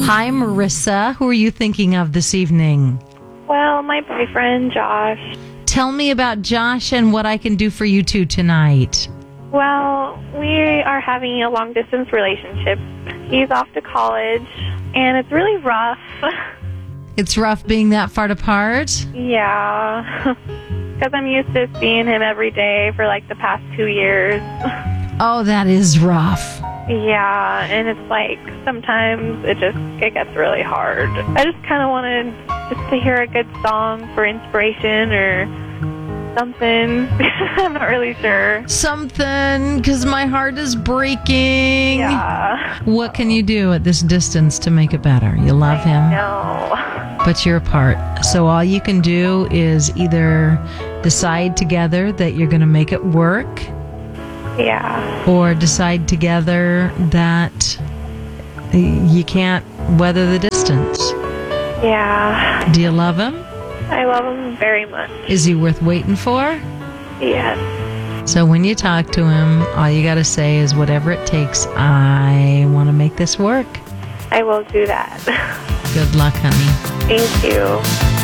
Hi, Marissa. Who are you thinking of this evening? Well, my boyfriend, Josh. Tell me about Josh and what I can do for you two tonight. Well, we are having a long-distance relationship. He's off to college, and it's really rough. It's rough being that far apart? Yeah. Because I'm used to seeing him every day for like the past 2 years. Oh, that is rough. Yeah, and it's like sometimes it gets really hard. I just kind of wanted just to hear a good song for inspiration or something. I'm not really sure. Something, because my heart is breaking. Yeah. What can you do at this distance to make it better? You love him, No. but you're apart. So all you can do is either decide together that you're going to make it work, Yeah. or decide together that you can't weather the distance. Yeah. Do you love him? I love him very much. Is he worth waiting for? Yes. So when you talk to him, all you got to say is, whatever it takes, I want to make this work. I will do that. Good luck, honey. Thank you.